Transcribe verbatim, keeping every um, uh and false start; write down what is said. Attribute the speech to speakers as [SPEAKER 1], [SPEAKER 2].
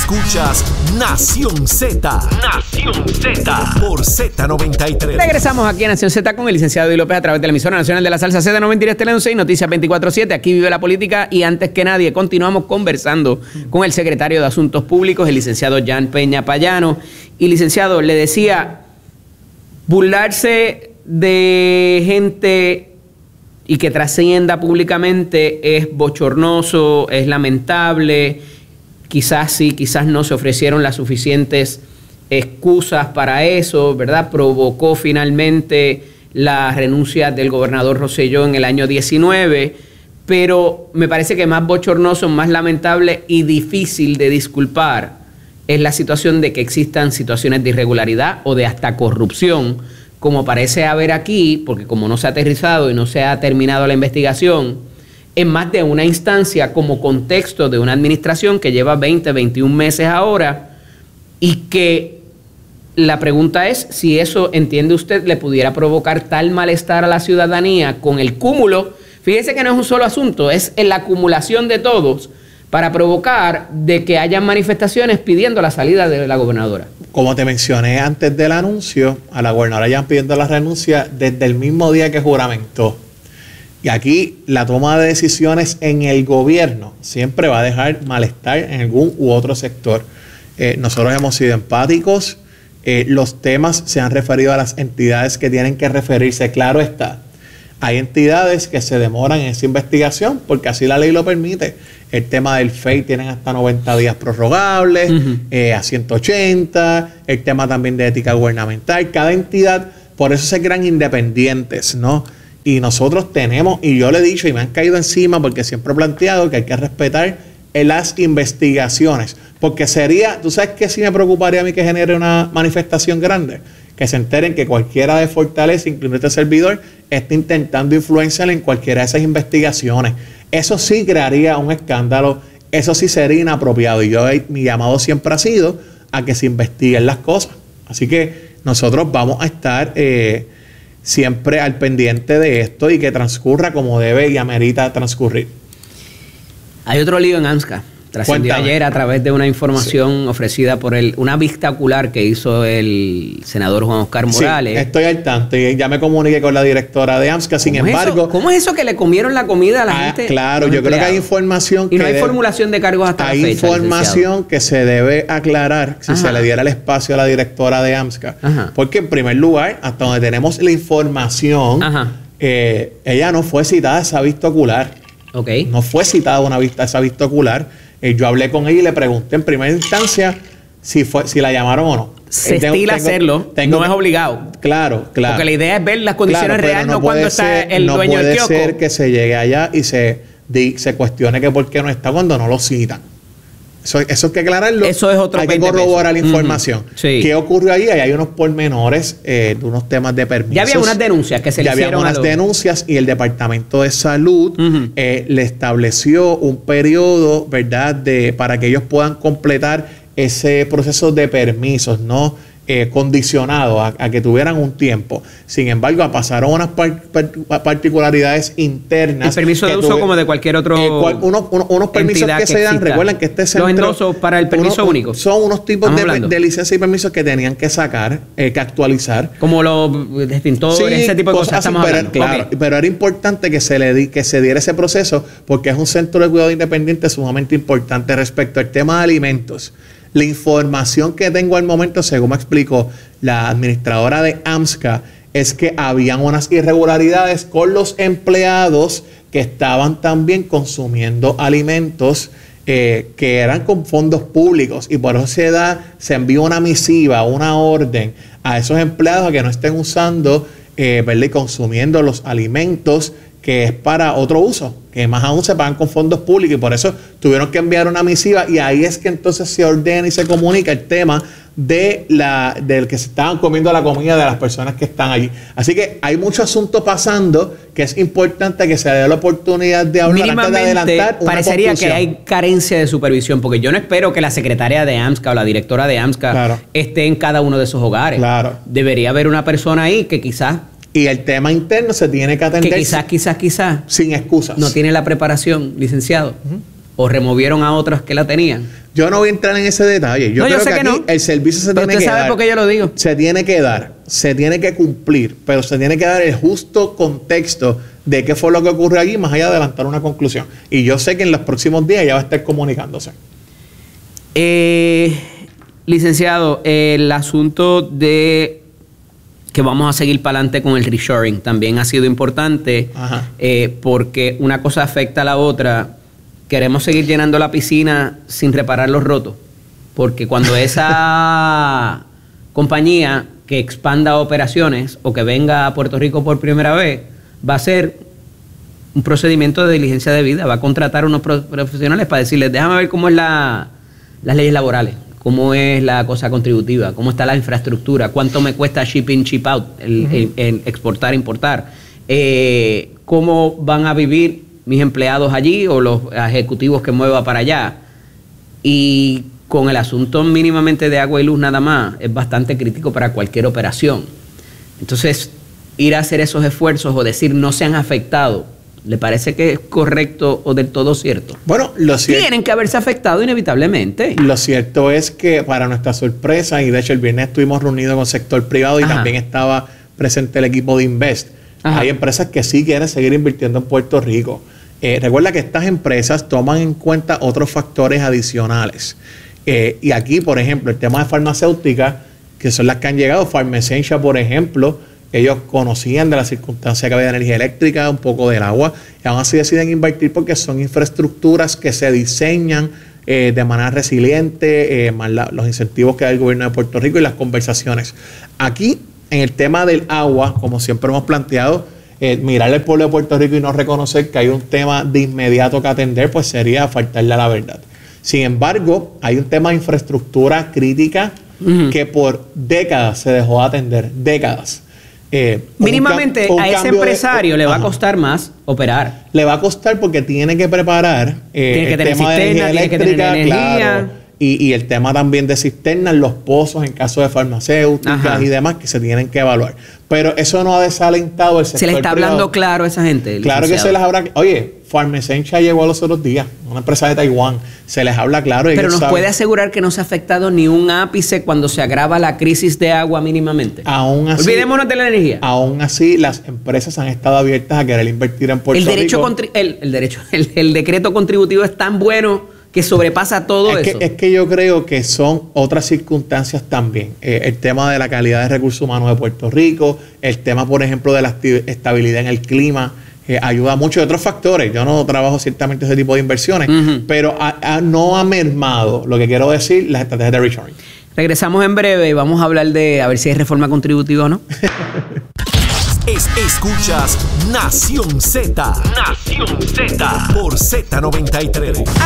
[SPEAKER 1] Escuchas Nación Z. Nación Z. Por Z noventa y tres.
[SPEAKER 2] Regresamos aquí a Nación Z con el licenciado Eddie López a través de la emisora nacional de la salsa Z noventa y tres Tele once y Noticias veinticuatro siete. Aquí vive la política y antes que nadie continuamos conversando con el secretario de Asuntos Públicos, el licenciado Jan Peña Payano. Y licenciado, le decía, burlarse de gente y que trascienda públicamente es bochornoso, es lamentable. Quizás sí, quizás no se ofrecieron las suficientes excusas para eso, ¿verdad? Provocó finalmente la renuncia del gobernador Rosselló en el año diecinueve, pero me parece que más bochornoso, más lamentable y difícil de disculpar es la situación de que existan situaciones de irregularidad o de hasta corrupción, como parece haber aquí, porque como no se ha aterrizado y no se ha terminado la investigación, en más de una instancia como contexto de una administración que lleva veinte, veintiún meses ahora, y que la pregunta es si eso, entiende usted, le pudiera provocar tal malestar a la ciudadanía con el cúmulo. Fíjese que no es un solo asunto, es en la acumulación de todos para provocar de que haya manifestaciones pidiendo la salida de la gobernadora.
[SPEAKER 3] Como te mencioné antes del anuncio, a la gobernadora ya pidiendo la renuncia desde el mismo día que juramentó. Y aquí la toma de decisiones en el gobierno siempre va a dejar malestar en algún u otro sector. Eh, nosotros hemos sido empáticos, eh, los temas se han referido a las entidades que tienen que referirse, claro está. Hay entidades que se demoran en esa investigación porque así la ley lo permite. El tema del F E I tienen hasta noventa días prorrogables, uh-huh. eh, a ciento ochenta, el tema también de ética gubernamental. Cada entidad, por eso se crean independientes, ¿no? Y nosotros tenemos, y yo le he dicho y me han caído encima porque siempre he planteado que hay que respetar las investigaciones. Porque sería, ¿tú sabes qué sí me preocuparía a mí que genere una manifestación grande? Que se enteren que cualquiera de Fortaleza, incluido este servidor, está intentando influenciar en cualquiera de esas investigaciones. Eso sí crearía un escándalo, eso sí sería inapropiado. Y yo, mi llamado siempre ha sido a que se investiguen las cosas. Así que nosotros vamos a estar eh, siempre al pendiente de esto y que transcurra como debe y amerita transcurrir.
[SPEAKER 2] Hay otro lío en AMSCA. Trascendió ayer a través de una información sí. ofrecida por el, una vista ocular que hizo el senador Juan Oscar Morales.
[SPEAKER 3] Sí, estoy al tanto y ya me comuniqué con la directora de AMSCA. Sin embargo,
[SPEAKER 2] eso? ¿Cómo es eso que le comieron la comida a la
[SPEAKER 3] ah,
[SPEAKER 2] gente?
[SPEAKER 3] Claro, yo empleados? creo que hay información.
[SPEAKER 2] Y no
[SPEAKER 3] que
[SPEAKER 2] hay
[SPEAKER 3] de,
[SPEAKER 2] formulación de cargos hasta
[SPEAKER 3] hay
[SPEAKER 2] la fecha.
[SPEAKER 3] Hay información que se debe aclarar si Ajá. se le diera el espacio a la directora de AMSCA. Ajá. Porque en primer lugar, hasta donde tenemos la información, eh, ella no fue citada a esa vista ocular.
[SPEAKER 2] Okay.
[SPEAKER 3] No fue citada a una vista, a esa vista ocular. Eh, yo hablé con ella y le pregunté en primera instancia si fue si la llamaron o no.
[SPEAKER 2] Se
[SPEAKER 3] eh, tengo,
[SPEAKER 2] estila
[SPEAKER 3] tengo,
[SPEAKER 2] hacerlo,
[SPEAKER 3] tengo,
[SPEAKER 2] no es obligado.
[SPEAKER 3] Claro, claro.
[SPEAKER 2] Porque la idea es ver las condiciones
[SPEAKER 3] claro,
[SPEAKER 2] reales, no,
[SPEAKER 3] no
[SPEAKER 2] cuando
[SPEAKER 3] ser,
[SPEAKER 2] está el
[SPEAKER 3] no
[SPEAKER 2] dueño del kiosco.
[SPEAKER 3] No puede ser que se llegue allá y se, di, se cuestione que por qué no está cuando no lo citan. Eso, eso hay que aclararlo.
[SPEAKER 2] Eso es otro
[SPEAKER 3] Hay que corroborar la información.
[SPEAKER 2] Uh-huh. Sí.
[SPEAKER 3] ¿Qué ocurrió ahí? Ahí hay unos pormenores eh, de unos temas de permisos.
[SPEAKER 2] Ya había unas denuncias que se le hicieron.
[SPEAKER 3] Ya había unas
[SPEAKER 2] a los...
[SPEAKER 3] denuncias y el Departamento de Salud uh-huh. eh, le estableció un periodo, ¿verdad?, de para que ellos puedan completar ese proceso de permisos, ¿no? Eh, condicionado a, a que tuvieran un tiempo. Sin embargo, pasaron unas par, par, particularidades internas.
[SPEAKER 2] El permiso de uso tuve, como de cualquier otro
[SPEAKER 3] eh, cual, unos, unos, unos permisos que, que se dan. Recuerden que este centro...
[SPEAKER 2] Los endosos para el permiso
[SPEAKER 3] uno,
[SPEAKER 2] único.
[SPEAKER 3] Son unos tipos de, de licencias y permisos que tenían que sacar, eh, que actualizar.
[SPEAKER 2] Como los extintores, sí, ese tipo de cosas. cosas estamos
[SPEAKER 3] pero,
[SPEAKER 2] hablando.
[SPEAKER 3] Claro, okay. Pero era importante que se le di, que se diera ese proceso porque es un centro de cuidado independiente sumamente importante respecto al tema de alimentos. La información que tengo al momento, según me explicó la administradora de AMSCA, es que habían unas irregularidades con los empleados que estaban también consumiendo alimentos eh, que eran con fondos públicos y por eso se da, se envía una misiva, una orden a esos empleados a que no estén usando eh, ¿verdad? y consumiendo los alimentos que es para otro uso, que más aún se pagan con fondos públicos y por eso tuvieron que enviar una misiva y ahí es que entonces se ordena y se comunica el tema de la del que se estaban comiendo la comida de las personas que están allí. Así que hay mucho asunto pasando que es importante que se dé la oportunidad de hablar antes de adelantar una
[SPEAKER 2] parecería
[SPEAKER 3] conclusión.
[SPEAKER 2] Que hay carencia de supervisión, porque yo no espero que la secretaria de AMSCA o la directora de AMSCA claro. esté en cada uno de esos hogares.
[SPEAKER 3] Claro.
[SPEAKER 2] Debería haber una persona ahí que quizás
[SPEAKER 3] y el tema interno se tiene que atender.
[SPEAKER 2] Que quizás, quizás, quizás.
[SPEAKER 3] Sin excusas.
[SPEAKER 2] No tiene la preparación, licenciado. Uh-huh. o removieron a otros que la tenían.
[SPEAKER 3] Yo no voy a entrar en ese detalle. Yo
[SPEAKER 2] no,
[SPEAKER 3] creo
[SPEAKER 2] yo sé
[SPEAKER 3] que,
[SPEAKER 2] que
[SPEAKER 3] aquí
[SPEAKER 2] no.
[SPEAKER 3] el servicio se
[SPEAKER 2] pero
[SPEAKER 3] tiene que dar.
[SPEAKER 2] Usted sabe por qué yo lo digo.
[SPEAKER 3] Se tiene que dar, se tiene que cumplir, pero se tiene que dar el justo contexto de qué fue lo que ocurrió allí, más allá de adelantar una conclusión. Y yo sé que en los próximos días ya va a estar comunicándose.
[SPEAKER 2] Eh, licenciado, el asunto de que vamos a seguir para adelante con el reshoring también ha sido importante, eh, porque una cosa afecta a la otra. Queremos seguir llenando la piscina sin reparar los rotos, porque cuando esa compañía que expanda operaciones o que venga a Puerto Rico por primera vez va a hacer un procedimiento de diligencia de vida, va a contratar unos profesionales para decirles, déjame ver cómo es la, las leyes laborales, cómo es la cosa contributiva, cómo está la infraestructura, cuánto me cuesta shipping, ship out, el, uh-huh. el, el exportar, importar, eh, cómo van a vivir mis empleados allí o los ejecutivos que mueva para allá. Y con el asunto mínimamente de agua y luz nada más, es bastante crítico para cualquier operación. Entonces, ir a hacer esos esfuerzos o decir no se han afectado, ¿le parece que es correcto o del todo cierto?
[SPEAKER 3] Bueno, lo cierto...
[SPEAKER 2] Tienen que haberse afectado inevitablemente.
[SPEAKER 3] Lo cierto es que para nuestra sorpresa, y de hecho el viernes estuvimos reunidos con el sector privado y Ajá. también estaba presente el equipo de Invest. Ajá. Hay empresas que sí quieren seguir invirtiendo en Puerto Rico. Eh, recuerda que estas empresas toman en cuenta otros factores adicionales. Eh, y aquí, por ejemplo, el tema de farmacéutica, que son las que han llegado, Farmessencia, por ejemplo, ellos conocían de la circunstancia que había de energía eléctrica, un poco del agua, y aún así deciden invertir porque son infraestructuras que se diseñan eh, de manera resiliente, eh, más la, los incentivos que da el gobierno de Puerto Rico y las conversaciones. Aquí, en el tema del agua, como siempre hemos planteado, Eh, mirarle al pueblo de Puerto Rico y no reconocer que hay un tema de inmediato que atender, pues sería faltarle a la verdad. Sin embargo, hay un tema de infraestructura crítica uh-huh. que por décadas se dejó de atender, décadas. Eh,
[SPEAKER 2] Mínimamente
[SPEAKER 3] un, un
[SPEAKER 2] a ese empresario
[SPEAKER 3] de,
[SPEAKER 2] le va
[SPEAKER 3] ajá.
[SPEAKER 2] a costar más operar.
[SPEAKER 3] Le va a costar porque tiene que preparar eh,
[SPEAKER 2] tiene que
[SPEAKER 3] el
[SPEAKER 2] tener
[SPEAKER 3] tema
[SPEAKER 2] cisterna,
[SPEAKER 3] de energía
[SPEAKER 2] tiene
[SPEAKER 3] eléctrica,
[SPEAKER 2] que tener energía.
[SPEAKER 3] Claro, y, y el tema también de cisternas, los pozos en caso de farmacéuticas Ajá. y demás que se tienen que evaluar. Pero eso no ha desalentado el sector
[SPEAKER 2] Se le está
[SPEAKER 3] privado.
[SPEAKER 2] hablando claro a esa gente.
[SPEAKER 3] Claro que se les habrá... Oye, Farmessencia llegó los otros días, una empresa de Taiwán. Se les habla claro.
[SPEAKER 2] Pero nos
[SPEAKER 3] saben.
[SPEAKER 2] puede asegurar que no se ha afectado ni un ápice cuando se agrava la crisis de agua mínimamente.
[SPEAKER 3] Aún así...
[SPEAKER 2] Olvidémonos de la energía.
[SPEAKER 3] Aún así, las empresas han estado abiertas a querer invertir en Puerto
[SPEAKER 2] el derecho
[SPEAKER 3] Rico.
[SPEAKER 2] Contri- el, el derecho, el, el decreto contributivo es tan bueno que sobrepasa todo
[SPEAKER 3] es
[SPEAKER 2] eso.
[SPEAKER 3] Que, es que yo creo que son otras circunstancias también. Eh, el tema de la calidad de recursos humanos de Puerto Rico, el tema, por ejemplo, de la estabilidad en el clima, eh, ayuda mucho. De otros factores. Yo no trabajo ciertamente ese tipo de inversiones, uh-huh. pero a, a, no ha mermado, lo que quiero decir, las estrategias de reshoring.
[SPEAKER 2] Regresamos en breve y vamos a hablar de a ver si hay reforma contributiva o no.
[SPEAKER 1] Es, escuchas Nación Z. Nación Z. Por Z noventa y tres.